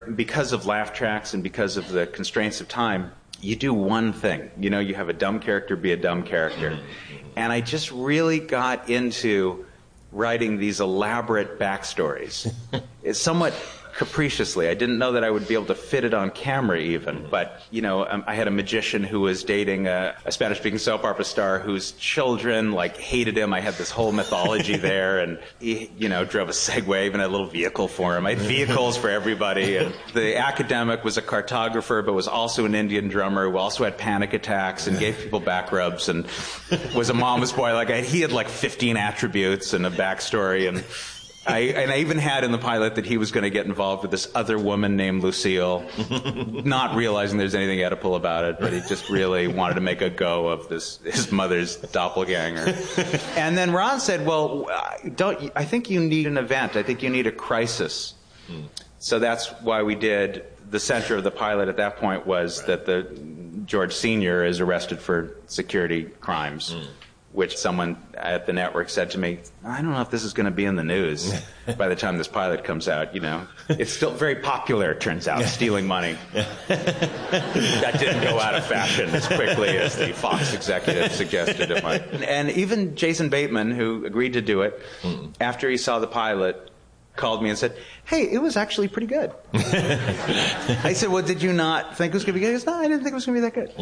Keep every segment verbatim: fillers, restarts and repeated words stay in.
Because of laugh tracks and because of the constraints of time, you do one thing. You know, you have a dumb character be a dumb character. And I just really got into writing these elaborate backstories. It's somewhat capriciously. I didn't know that I would be able to fit it on camera even, but, you know, um, I had a magician who was dating a, a Spanish-speaking soap opera star whose children, like, hated him. I had this whole mythology there, and he, you know, drove a Segway, even had a little vehicle for him. I had vehicles for everybody, and the academic was a cartographer, but was also an Indian drummer who also had panic attacks and gave people back rubs and was a mama's boy. Like, I, he had, like, fifteen attributes and a backstory, and I, and I even had in the pilot that he was going to get involved with this other woman named Lucille, not realizing there's anything Oedipal about it, but he just really wanted to make a go of this his mother's doppelganger. And then Ron said, "Well, don't I think you need an event? I think you need a crisis." Hmm. So that's why we did the center of the pilot at that point was right. that the George Senior is arrested for security crimes. Hmm. Which someone at the network said to me, I don't know if this is going to be in the news by the time this pilot comes out, you know. It's still very popular, it turns out, stealing money. That didn't go out of fashion as quickly as the Fox executive suggested it might. And even Jason Bateman, who agreed to do it, mm. after he saw the pilot, called me and said, hey, it was actually pretty good. I said, well, did you not think it was going to be good? He goes, no, I didn't think it was going to be that good.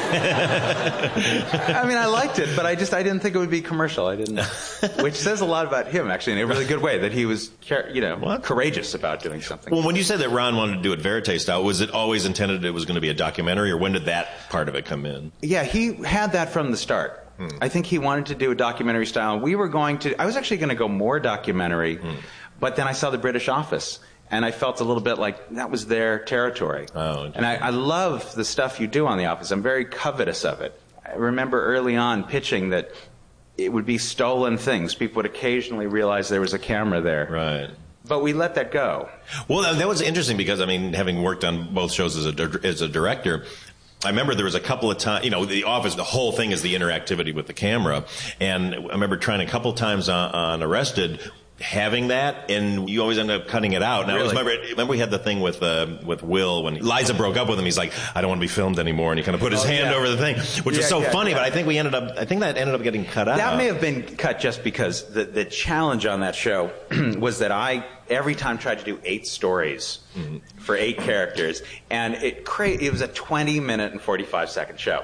I mean, I liked it, but I just, I didn't think it would be commercial. I didn't, which says a lot about him, actually, in a really good way, that he was, you know, what? courageous about doing something. Well, when you said that Ron wanted to do it Verite style, was it always intended it was going to be a documentary, or when did that part of it come in? Yeah, he had that from the start. Hmm. I think he wanted to do a documentary style, and we were going to, I was actually going to go more documentary, hmm. but then I saw the British Office, and I felt a little bit like that was their territory. Oh, and I, I love the stuff you do on The Office. I'm very covetous of it. I remember early on pitching that it would be stolen things. People would occasionally realize there was a camera there. Right. But we let that go. Well, that was interesting because, I mean, having worked on both shows as a, as a director, I remember there was a couple of times, you know, The Office, the whole thing is the interactivity with the camera. And I remember trying a couple times on, on Arrested, having that, and you always end up cutting it out. Now, really? I was, remember, remember we had the thing with uh, with Will when Liza broke up with him. He's like, I don't want to be filmed anymore, and he kind of put his oh, hand yeah. over the thing, which yeah, was so yeah, funny. yeah. But I think we ended up, I think that ended up getting cut out. That may have been cut just because the the challenge on that show was that I every time tried to do eight stories mm-hmm. for eight characters, and it cra- it was a twenty minute and forty-five second show.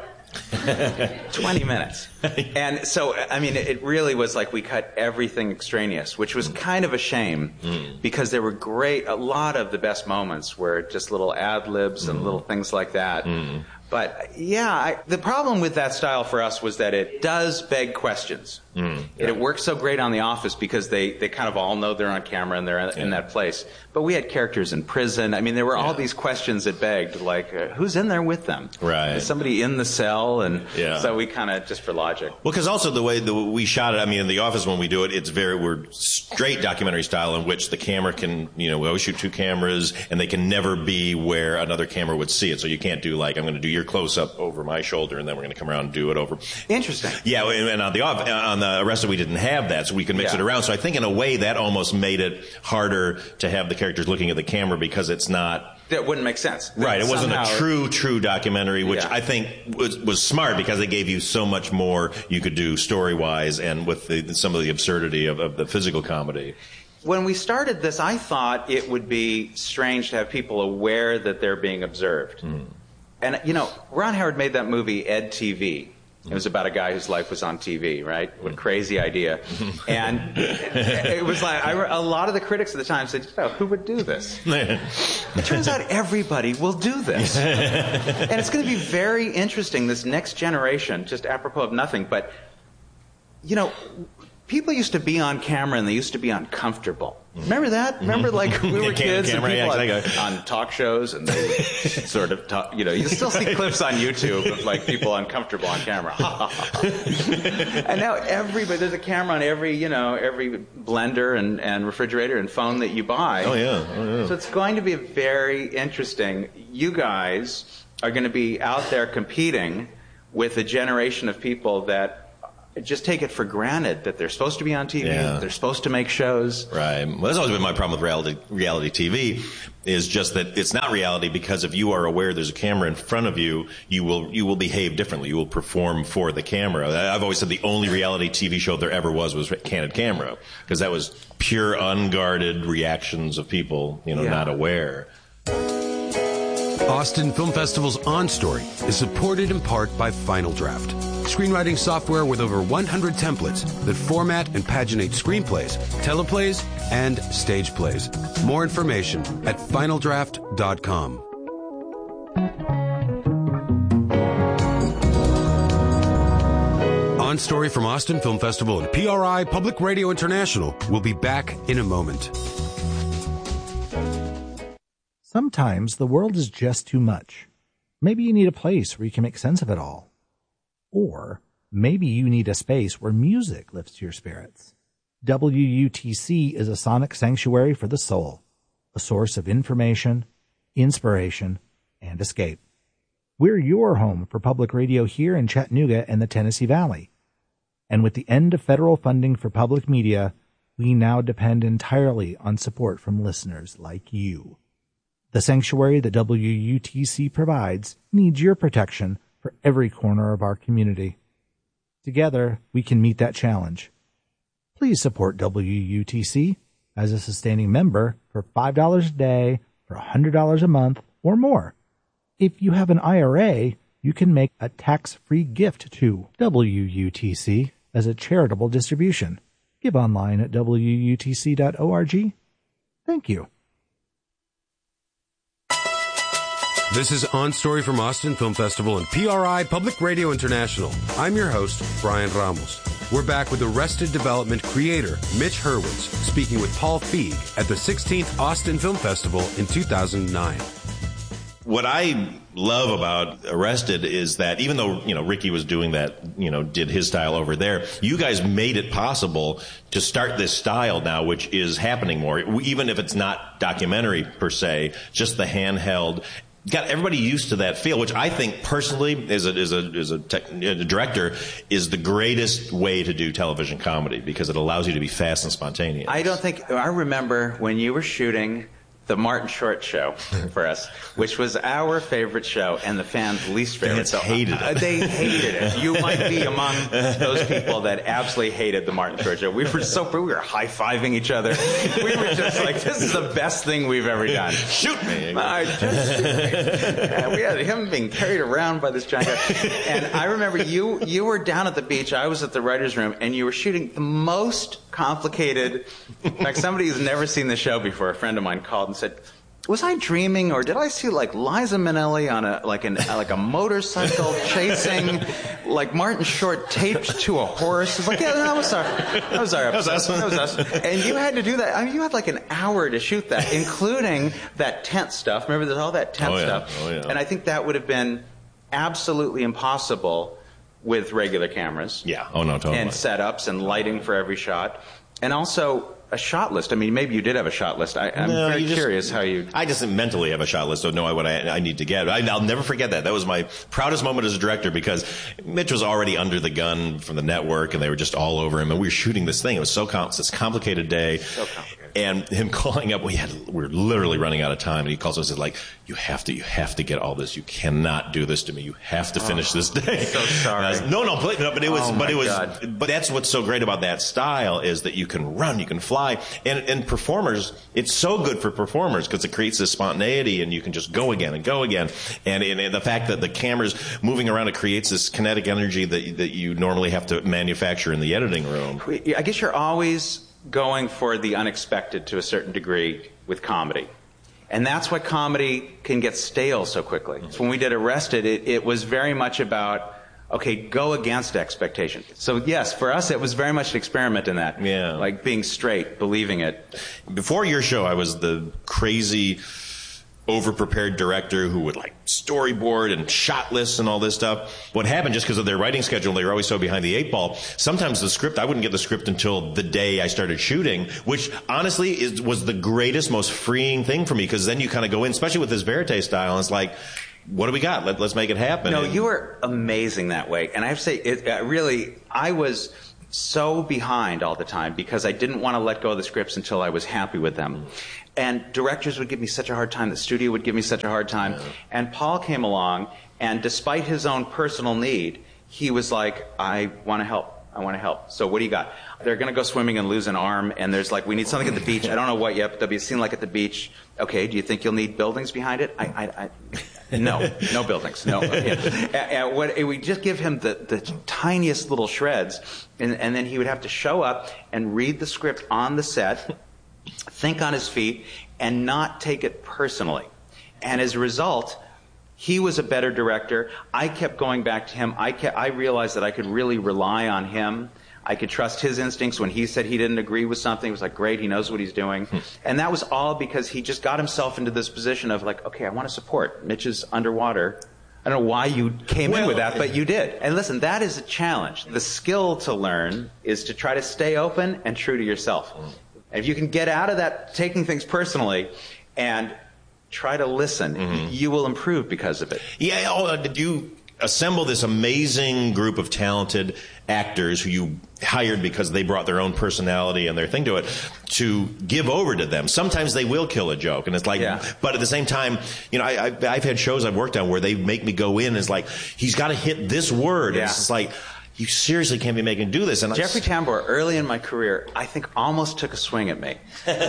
twenty minutes. And so, I mean, it really was like we cut everything extraneous, which was kind of a shame mm. because there were great, a lot of the best moments were just little ad libs mm. and little things like that. Mm. But yeah, I, the problem with that style for us was that it does beg questions. Mm, yeah. And it works so great on The Office because they, they kind of all know they're on camera and they're in, yeah. in that place. But we had characters in prison. I mean, there were yeah. all these questions that begged, like, uh, who's in there with them? Right. Is somebody in the cell? And yeah. so we kind of, just for logic. Well, because also the way the, we shot it, I mean, in The Office when we do it, it's very, we're straight documentary style in which the camera can, you know, we always shoot two cameras and they can never be where another camera would see it. So you can't do like, I'm going to do your close-up over my shoulder and then we're going to come around and do it over. Interesting. Yeah, and on the, on the Arrested we didn't have that, so we could mix yeah. it around. So I think in a way that almost made it harder to have the characters looking at the camera because it's not... That wouldn't make sense. Right, it wasn't a true, true documentary, which yeah. I think was, was smart because it gave you so much more you could do story-wise and with the, some of the absurdity of, of the physical comedy. When we started this, I thought it would be strange to have people aware that they're being observed. Mm. And, you know, Ron Howard made that movie, Ed T V. It was about a guy whose life was on T V, right? What a crazy idea. And it was like, I, a lot of the critics at the time said, oh, who would do this? It turns out everybody will do this. And it's going to be very interesting, this next generation, just apropos of nothing, but, you know, people used to be on camera and they used to be uncomfortable. Remember that? Remember, like, we were kids and people yeah, on, on talk shows and they sort of talk, you know, you still see clips on YouTube of, like, people uncomfortable on camera. And now everybody, there's a camera on every, you know, every blender and, and refrigerator and phone that you buy. Oh, yeah. Oh, yeah. So it's going to be very interesting. You guys are going to be out there competing with a generation of people that just take it for granted that they're supposed to be on T V, Yeah. they're supposed to make shows. Right. Well, that's always been my problem with reality reality T V, is just that it's not reality, because if you are aware there's a camera in front of you, you will you will behave differently. You will perform for the camera. I've always said the only reality T V show there ever was was Candid Camera, because that was pure unguarded reactions of people, you know, Yeah. not aware. Austin Film Festival's On Story is supported in part by Final Draft, screenwriting software with over one hundred templates that format and paginate screenplays, teleplays, and stage plays. More information at final draft dot com. On Story from Austin Film Festival and P R I Public Radio International will be back in a moment. Sometimes the world is just too much. Maybe you need a place where you can make sense of it all. Or maybe you need a space where music lifts your spirits. W U T C is a sonic sanctuary for the soul, a source of information, inspiration, and escape. We're your home for public radio here in Chattanooga and the Tennessee Valley. And with the end of federal funding for public media, we now depend entirely on support from listeners like you. The sanctuary that W U T C provides needs your protection for every corner of our community. Together, we can meet that challenge. Please support W U T C as a sustaining member for five dollars a day, for one hundred dollars a month, or more. If you have an I R A, you can make a tax-free gift to W U T C as a charitable distribution. Give online at W U T C dot org. Thank you. This is On Story from Austin Film Festival and P R I Public Radio International. I'm your host, Brian Ramos. We're back with Arrested Development creator Mitch Hurwitz speaking with Paul Feig at the sixteenth Austin Film Festival in two thousand nine. What I love about Arrested is that even though, you know, Ricky was doing that, you know, did his style over there, you guys made it possible to start this style now, which is happening more, even if it's not documentary per se, just the handheld. Got everybody used to that feel, which I think personally, as a as a as a, tech, a director, is the greatest way to do television comedy, because it allows you to be fast and spontaneous. I don't think I remember when you were shooting the Martin Short show for us, which was our favorite show and the fans' least favorite. Fans so, hated uh, it. They hated it. You might be among those people that absolutely hated the Martin Short show. We were so we were high-fiving each other. We were just like, this is the best thing we've ever done. Shoot me. Uh, just shoot me. And we had him being carried around by this giant guy. And I remember you you were down at the beach. I was at the writer's room, and you were shooting the most complicated. Like, somebody who's never seen the show before, a friend of mine called and said, was I dreaming, or did I see like Liza Minnelli on a like an like a motorcycle chasing like Martin Short taped to a horse? It's like, yeah, that was our that was our episode. That was us. That was us. And you had to do that. I mean, you had like an hour to shoot that, including that tent stuff. Remember, there's all that tent oh, yeah. stuff. Oh, yeah. And I think that would have been absolutely impossible with regular cameras. Yeah. Oh no, totally. And setups and lighting for every shot, and also a shot list. I mean, maybe you did have a shot list. I, I'm No, very you just- curious how you... I just mentally have a shot list, so know what I, I need to get. I, I'll never forget that. That was my proudest moment as a director, because Mitch was already under the gun from the network, and they were just all over him. And we were shooting this thing. It was so com- it's this complicated day. So complicated. And him calling up, we had we were literally running out of time, and he calls us and said, like, you have to, you have to get all this. You cannot do this to me. You have to finish Oh, this day. so sorry. And I was, no, no, please, no, but it was, Oh, but my it was, God. but that's what's so great about that style, is that you can run, you can fly, and and performers, it's so good for performers because it creates this spontaneity, and you can just go again and go again, and, and, and the fact that the camera's moving around, it creates this kinetic energy that that you normally have to manufacture in the editing room. I guess you're always going for the unexpected to a certain degree with comedy. And that's why comedy can get stale so quickly. So when we did Arrested, it, it was very much about, okay, go against expectation. So yes, for us, it was very much an experiment in that. Yeah. Like being straight, believing it. Before your show, I was the crazy, over-prepared director who would like storyboard and shot lists and all this stuff. What happened, just because of their writing schedule, they were always so behind the eight ball. Sometimes the script, I wouldn't get the script until the day I started shooting, which honestly is, was the greatest, most freeing thing for me, because then you kind of go in, especially with this Verite style, and it's like, what do we got? Let, let's make it happen. No, and, you were amazing that way. And I have to say, it, uh, really, I was so behind all the time because I didn't want to let go of the scripts until I was happy with them. And directors would give me such a hard time. The studio would give me such a hard time. Yeah. And Paul came along, and despite his own personal need, he was like, I want to help. I want to help. So what do you got? They're going to go swimming and lose an arm, and there's like, we need something at the beach. I don't know what yet, but there'll be a scene like at the beach. Okay, do you think you'll need buildings behind it? I, I, I no, no buildings. No. Yeah. And, and what, we just give him the, the tiniest little shreds, and, and then he would have to show up and read the script on the set, think on his feet, and not take it personally. And as a result, he was a better director. I kept going back to him. I kept, I realized that I could really rely on him. I could trust his instincts. When he said he didn't agree with something, it was like, great, he knows what he's doing. And that was all because he just got himself into this position of like, okay, I want to support. Mitch is underwater. I don't know why you came well, in with that, but you did. And listen, that is a challenge. The skill to learn is to try to stay open and true to yourself. And if you can get out of that taking things personally and try to listen, mm-hmm. you will improve because of it. Yeah, oh, did you assemble this amazing group of talented actors who you hired because they brought their own personality and their thing to it to give over to them? Sometimes they will kill a joke, and it's like, yeah. But at the same time, you know, I, I've, I've had shows I've worked on where they make me go in and it's like, he's got to hit this word. Yeah. And it's just like, you seriously can't be making do this. And Jeffrey Tambor, early in my career, I think almost took a swing at me.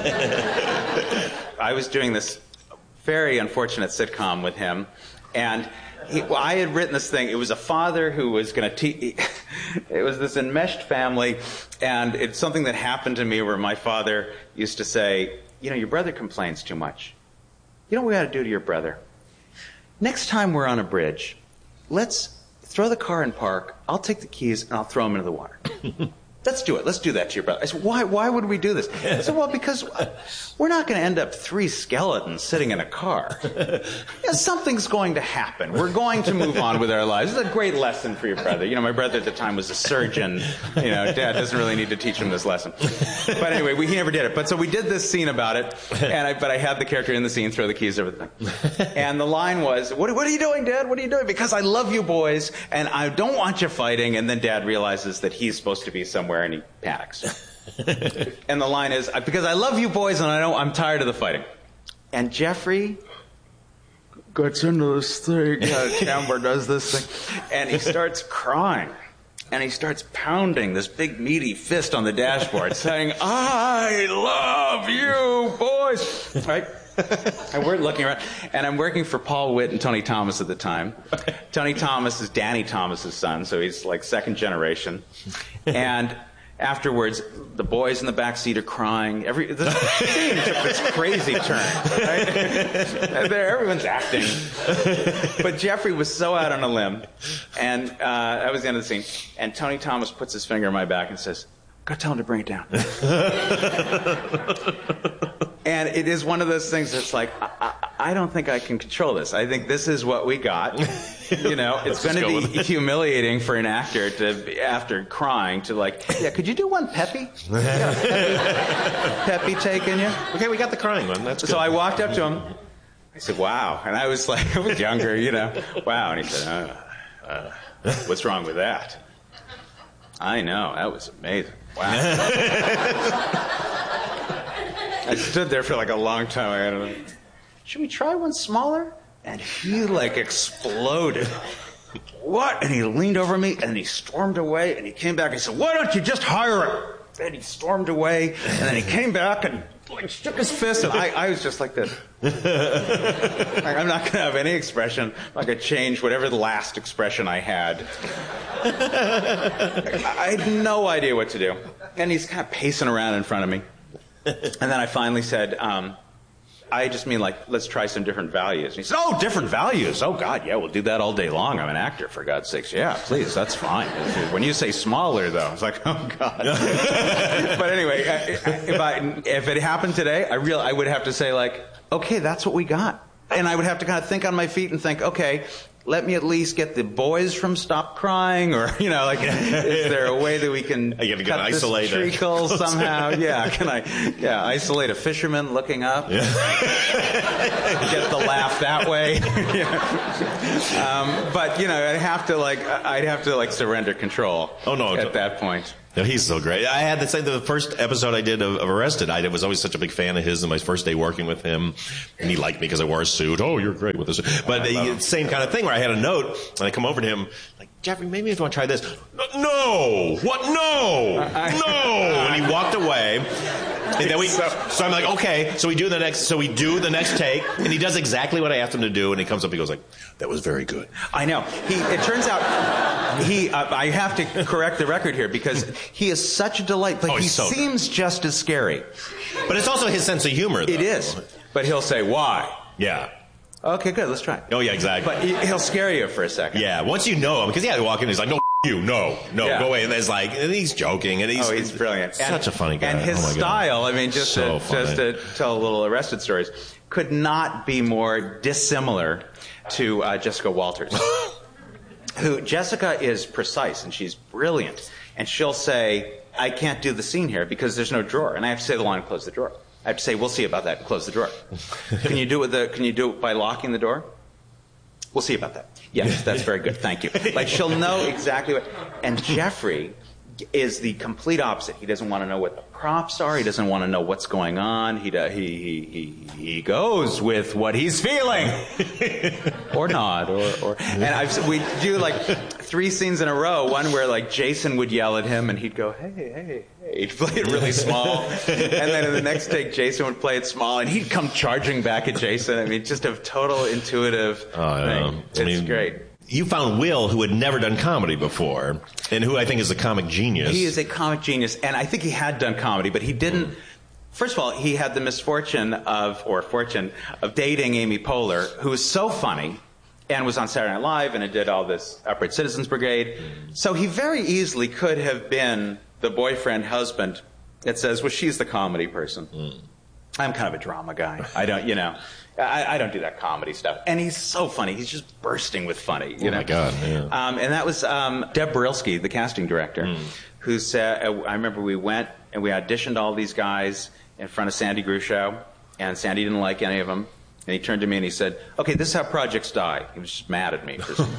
I was doing this very unfortunate sitcom with him, and he, well, I had written this thing. It was a father who was going to teach. It was this enmeshed family, and it's something that happened to me where my father used to say, you know, your brother complains too much. You know what we got to do to your brother? Next time we're on a bridge, let's throw the car in park. I'll take the keys, and I'll throw them into the water. Let's do it. Let's do that to your brother. I said, why, why would we do this? I said, well, because we're not going to end up three skeletons sitting in a car. Yeah, something's going to happen. We're going to move on with our lives. It's a great lesson for your brother. You know, my brother at the time was a surgeon. You know, Dad doesn't really need to teach him this lesson. But anyway, we, he never did it. But so we did this scene about it, and I, but I had the character in the scene throw the keys over the thing. And the line was, what, what are you doing, Dad? What are you doing? Because I love you boys, and I don't want you fighting. And then Dad realizes that he's supposed to be somewhere, and he panics. And the line is, because I love you boys and I know I'm tired of the fighting. And Jeffrey gets into this thing, uh, Tambor does this thing, and he starts crying. And he starts pounding this big meaty fist on the dashboard saying, I love you boys. Right? And we're looking around, and I'm working for Paul Witt and Tony Thomas at the time. Tony Thomas is Danny Thomas's son, so he's like second generation. And afterwards, the boys in the back seat are crying. Every the scene took this crazy turn. Right? There, everyone's acting. But Jeffrey was so out on a limb, and uh, that was the end of the scene. And Tony Thomas puts his finger on my back and says, "Go tell him to bring it down." And it is one of those things that's like, I, I, I don't think I can control this. I think this is what we got. You know, it's going to be humiliating for an actor to, after crying, to like, yeah, could you do one peppy? Yeah, peppy, peppy take in you? Okay, we got the crying one. That's good. So I walked up to him. I said, wow. And I was like, I was younger, you know. Wow. And he said, uh, uh, what's wrong with that? I know. That was amazing. Wow. I stood there for like a long time. I don't know. Should we try one smaller? And he like exploded. What? And he leaned over me and he stormed away and he came back and he said, why don't you just hire him? And he stormed away and then he came back and like shook his fist and I, I was just like this. Like, I'm not going to have any expression. I'm not going to change whatever the last expression I had. I had no idea what to do. And he's kind of pacing around in front of me. And then I finally said, um, I just mean like, let's try some different values. And he said, oh, different values. Oh, God, yeah, we'll do that all day long. I'm an actor, for God's sakes. Yeah, please, that's fine. When you say smaller, though, it's like, oh, God. But anyway, if, I, if it happened today, I, real, I would have to say, like, okay, that's what we got. And I would have to kind of think on my feet and think, okay, let me at least get the boys from Stop Crying, or, you know, like, is there a way that we can you can cut isolate this treacle somehow? Yeah, can I, yeah, isolate a fisherman looking up? Yeah. Get the laugh that way. Yeah. um, but, you know, I'd have to, like, I'd have to, like, surrender control oh, no, at that point. No, he's so great. I had to say the first episode I did of, of Arrested, I was always such a big fan of his, and my first day working with him, and he liked me because I wore a suit. Oh, you're great with this. But the same kind of thing where I had a note, and I come over to him, like, Jeffrey, maybe if you want to try this. No! What? No! No! And he walked away. And then we, so I'm like, okay. So we do the next, so we do the next take, and he does exactly what I asked him to do, and he comes up, he goes like, that was very good. I know. He, it turns out, he, uh, I have to correct the record here, because he is such a delight, but oh, he so seems good. just as scary. But it's also his sense of humor, though. It is. But he'll say, why? Yeah. Okay, good. Let's try it. Oh, yeah, exactly. But he'll scare you for a second. Yeah, once you know him, because yeah, they walk in, he's like, no, you, no, no, yeah. go away. And there's like, and he's joking, and he's oh, he's brilliant, such and, a funny guy. And his oh style, I mean, just so to, just to tell a little Arrested stories, could not be more dissimilar to uh, Jessica Walters. Who Jessica is precise and she's brilliant, and she'll say, I can't do the scene here because there's no drawer, and I have to say the line and close the drawer. I have to say, we'll see about that, and close the drawer. Can you do it with the, can you do it by locking the door? We'll see about that. Yes, that's very good. Thank you. Like, she'll know exactly what, and Jeffrey is the complete opposite. He doesn't want to know what the props are. He doesn't want to know what's going on. He he he he, he goes with what he's feeling, or not, or or. And I've we do like three scenes in a row. One where like Jason would yell at him, and he'd go, "Hey, hey, hey!" He'd play it really small, and then in the next take, Jason would play it small, and he'd come charging back at Jason. I mean, just a total intuitive oh, thing. It's I mean, great. You found Will, who had never done comedy before, and who I think is a comic genius. He is a comic genius, and I think he had done comedy, but he didn't. Mm. First of all, he had the misfortune of, or fortune, of dating Amy Poehler, who was so funny, and was on Saturday Night Live, and it did all this Upright Citizens Brigade. Mm. So he very easily could have been the boyfriend, husband that says, well, she's the comedy person. Mm. I'm kind of a drama guy. I don't, you know. I, I don't do that comedy stuff. And he's so funny. He's just bursting with funny. You oh, know? my God. Yeah. Um, and that was um, Deb Barilski, the casting director, mm. who said, uh, I remember we went and we auditioned all these guys in front of Sandy Grushow, and Sandy didn't like any of them. And he turned to me and he said, okay, this is how projects die. He was just mad at me. For some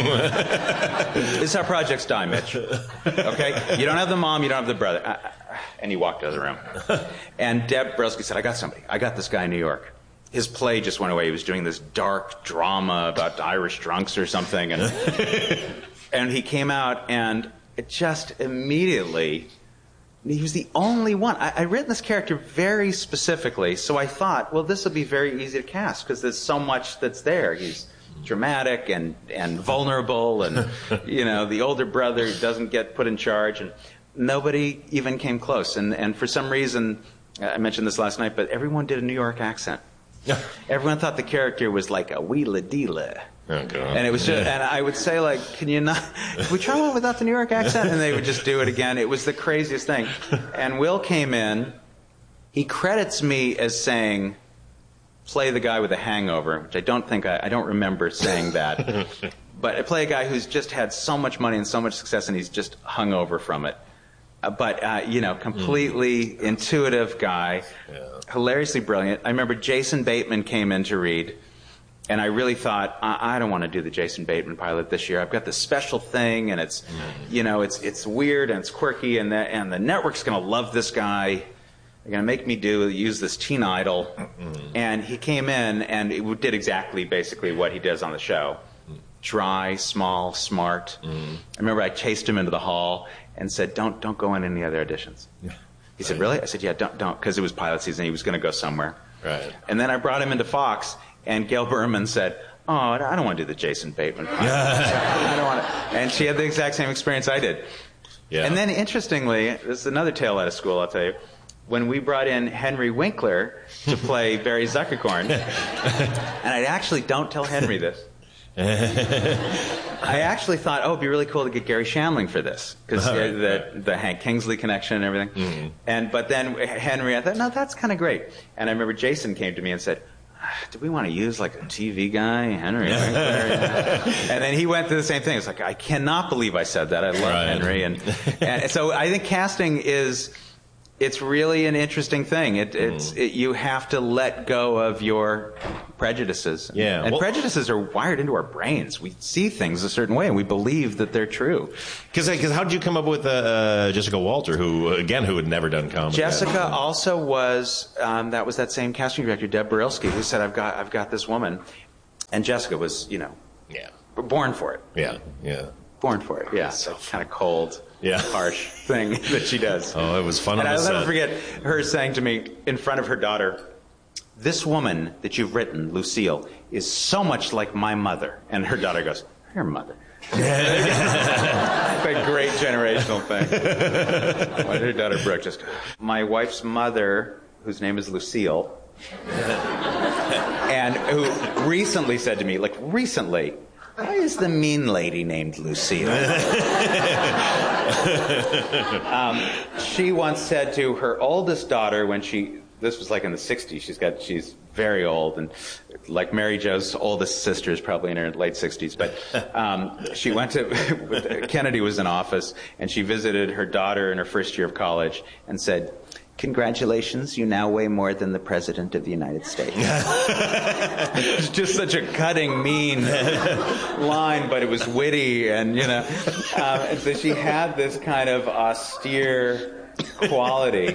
this is how projects die, Mitch. Okay? You don't have the mom, you don't have the brother. Uh, and he walked out of the room. And Deb Barilski said, I got somebody. I got this guy in New York. His play just went away. He was doing this dark drama about Irish drunks or something. And, and he came out, and it just immediately, he was the only one. I, I written this character very specifically, so I thought, well, this will be very easy to cast because there's so much that's there. He's dramatic and, and vulnerable, and, you know, the older brother doesn't get put in charge, and nobody even came close. And, and for some reason, I mentioned this last night, but everyone did a New York accent. Everyone thought the character was like a wheela deala. Oh, God. And it was just, and I would say, like, can you not, can we try one without the New York accent? And they would just do it again. It was the craziest thing. And Will came in. He credits me as saying, play the guy with a hangover, which I don't think, I, I don't remember saying that. But I play a guy who's just had so much money and so much success, and he's just hungover from it. Uh, but, uh, you know, completely mm. intuitive guy, yeah. hilariously brilliant. I remember Jason Bateman came in to read, and I really thought, I, I don't want to do the Jason Bateman pilot this year. I've got this special thing, and it's, mm. you know, it's it's weird and it's quirky, and the, and the network's going to love this guy. They're going to make me do use this teen idol. Mm. And he came in, and it did exactly basically what he does on the show. Dry, small, smart. Mm. I remember I chased him into the hall and said, don't don't go in any other auditions. Yeah. He said, really? I said, yeah, don't, don't, because it was pilot season. He was going to go somewhere. Right. And then I brought him into Fox, and Gail Berman said, oh, I don't want to do the Jason Bateman pilot. I don't want to. And she had the exact same experience I did. Yeah. And then, interestingly, this is another tale out of school, I'll tell you. When we brought in Henry Winkler to play Barry Zuckerkorn, and I actually don't tell Henry this, I actually thought, oh, it'd be really cool to get Gary Shandling for this, because uh, the, the Hank Kingsley connection and everything. Mm-hmm. And but then Henry, I thought, no, that's kind of great. And I remember Jason came to me and said, do we want to use like a T V guy, Henry Winkler? And then he went through the same thing. It's like, I cannot believe I said that. I love right. Henry. And, and so I think casting is, it's really an interesting thing. It, it's, it, you have to let go of your prejudices. Yeah. And well, prejudices are wired into our brains. We see things a certain way and we believe that they're true. Because how did you come up with uh, Jessica Walter, who, again, who had never done comedy? Jessica also was, um, that was that same casting director, Deb Barilski, who said, I've got, I've got this woman. And Jessica was, you know, yeah, born for it. Yeah, yeah. Born for it, yeah. So kind of cold, yeah. harsh thing that she does. Oh, it was fun. And on I'll the never set. forget her saying to me in front of her daughter, this woman that you've written, Lucille, is so much like my mother. And her daughter goes, her mother. It's a great generational thing. When her daughter Brooke just goes, my wife's mother, whose name is Lucille, and who recently said to me, like recently, why is the mean lady named Lucille? um, she once said to her oldest daughter when she, this was like in the sixties, she's got, she's very old, and like Mary Jo's oldest sister is probably in her late sixties, but um, she went to, Kennedy was in office, and she visited her daughter in her first year of college and said, congratulations, you now weigh more than the President of the United States. It's just such a cutting, mean line, but it was witty, and, you know. Um, and so she had this kind of austere quality.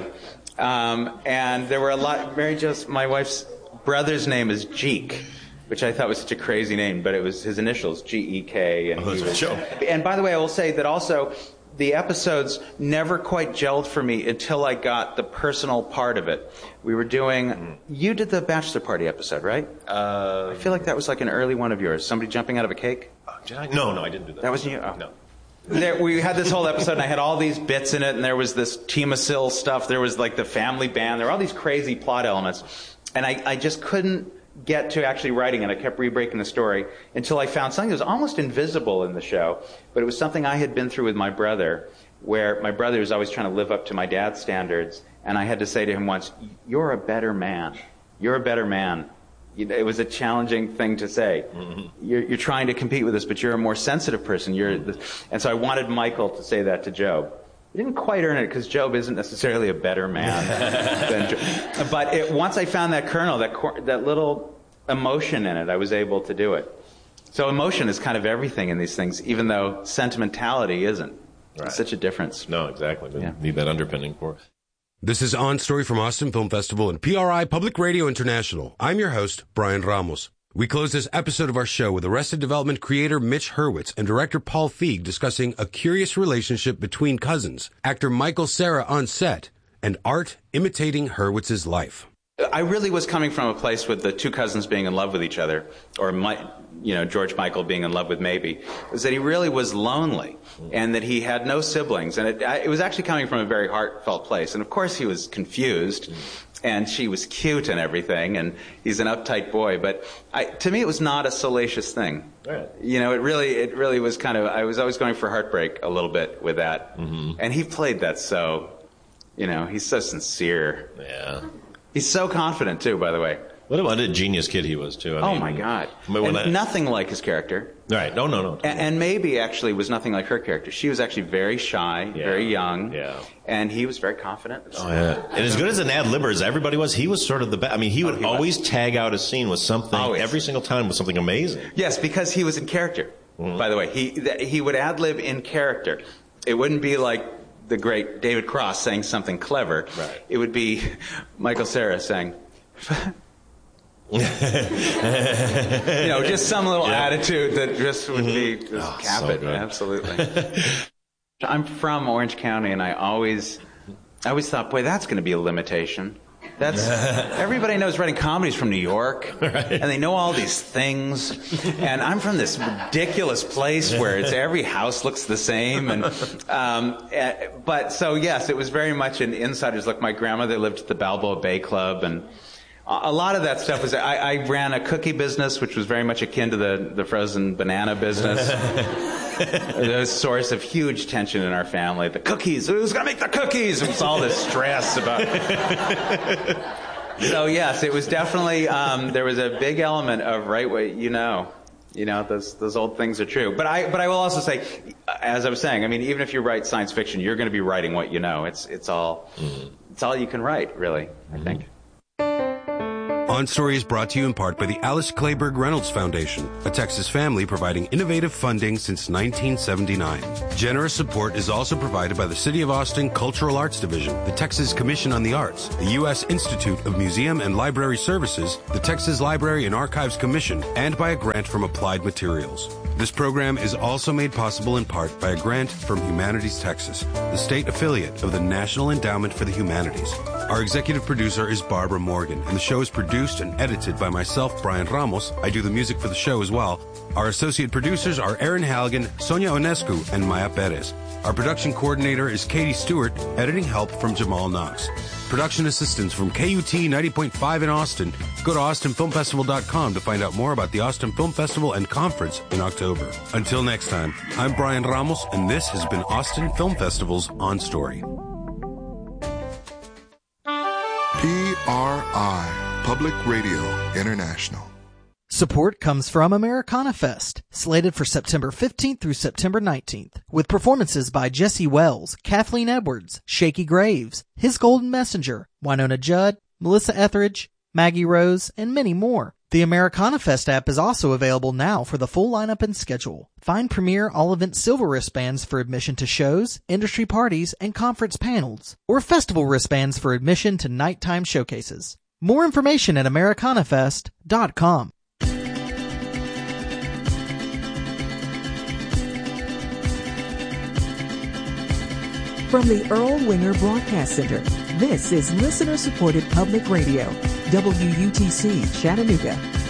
Um, and there were a lot, Mary Jo's, my wife's brother's name is Jeek, which I thought was such a crazy name, but it was his initials, G E K. And, oh, he was, sure. And by the way, I will say that also, the episodes never quite gelled for me until I got the personal part of it. We were doing, mm-hmm. you did the bachelor party episode, right? Uh, I feel like that was like an early one of yours. Somebody jumping out of a cake? Uh, did I? No, no, I didn't do that. That wasn't you? Oh. No. There, we had this whole episode, and I had all these bits in it, and there was this Timasil stuff, there was like the family band, there were all these crazy plot elements, and I, I just couldn't get to actually writing it. I kept re-breaking the story until I found something that was almost invisible in the show, but it was something I had been through with my brother, where my brother was always trying to live up to my dad's standards, and I had to say to him once, you're a better man. You're a better man. It was a challenging thing to say. Mm-hmm. You're, you're trying to compete with us, but you're a more sensitive person. You're, the, and so I wanted Michael to say that to Job. He didn't quite earn it because Job isn't necessarily a better man than Job. But it, once I found that kernel, that cor- that little emotion in it, I was able to do it. So emotion is kind of everything in these things, even though sentimentality isn't. Right. It's such a difference. No, exactly. We yeah. need that underpinning for it. This is On Story from Austin Film Festival and P R I Public Radio International. I'm your host, Brian Ramos. We close this episode of our show with Arrested Development creator Mitch Hurwitz and director Paul Feig discussing a curious relationship between cousins, actor Michael Cera on set, and art imitating Hurwitz's life. I really was coming from a place with the two cousins being in love with each other, or my, you know, George Michael being in love with Maybe, is that he really was lonely and that he had no siblings. And it, it was actually coming from a very heartfelt place. And of course he was confused, and she was cute and everything, and he's an uptight boy. But I, to me, it was not a salacious thing. Right. You know, it really, it really was kind of, I was always going for heartbreak a little bit with that. Mm-hmm. And he played that so, you know, he's so sincere. Yeah. He's so confident, too, by the way. What a, what a genius kid he was, too. I oh, mean, my God. And I, nothing like his character. Right. No, no, no. And, and Maybe, actually, was nothing like her character. She was actually very shy, yeah. very young. Yeah. And he was very confident. Oh, yeah. And as good as an ad-libber as everybody was, he was sort of the best. I mean, he would oh, he always was. tag out a scene with something, always. every single time with something amazing. Yes, because he was in character, mm-hmm. by the way. He, th- he would ad-lib in character. It wouldn't be like the great David Cross saying something clever. Right. It would be Michael Cera saying... you know, just some little yeah. attitude that just would be just oh, cap so it. Good. Absolutely. I'm from Orange County, and I always, I always thought, boy, that's going to be a limitation. That's everybody knows writing comedies from New York, right. and they know all these things. And I'm from this ridiculous place where it's every house looks the same. And um, but so yes, it was very much an insider's look. My grandmother lived at the Balboa Bay Club, and a lot of that stuff was, I, I ran a cookie business, which was very much akin to the, the frozen banana business. It was a source of huge tension in our family. The cookies, who's going to make the cookies? It was all this stress about So yes, it was definitely, um, there was a big element of write what you know. You know, those those old things are true. But I but I will also say, as I was saying, I mean, even if you write science fiction, you're going to be writing what you know. It's it's all mm-hmm. it's all you can write, really, I mm-hmm. think. On Story is brought to you in part by the Alice Clayburgh Reynolds Foundation, a Texas family providing innovative funding since nineteen seventy-nine. Generous support is also provided by the City of Austin Cultural Arts Division, the Texas Commission on the Arts, the U S Institute of Museum and Library Services, the Texas Library and Archives Commission, and by a grant from Applied Materials. This program is also made possible in part by a grant from Humanities Texas, the state affiliate of the National Endowment for the Humanities. Our executive producer is Barbara Morgan, and the show is produced and edited by myself, Brian Ramos. I do the music for the show as well. Our associate producers are Aaron Halligan, Sonia Onescu, and Maya Perez. Our production coordinator is Katie Stewart, editing help from Jamal Knox. Production assistance from K U T ninety point five in Austin. Go to austin film festival dot com to find out more about the Austin Film Festival and Conference in October. Until next time, I'm Brian Ramos, and this has been Austin Film Festival's On Story. P R I, Public Radio International. Support comes from Americana Fest, slated for September fifteenth through September nineteenth, with performances by Jesse Wells, Kathleen Edwards, Shaky Graves, His Golden Messenger, Winona Judd, Melissa Etheridge, Maggie Rose, and many more. The Americana Fest app is also available now for the full lineup and schedule. Find Premier All-Event Silver wristbands for admission to shows, industry parties, and conference panels, or festival wristbands for admission to nighttime showcases. More information at americana fest dot com. From the Earl Winger Broadcast Center, this is listener-supported public radio, W U T C Chattanooga.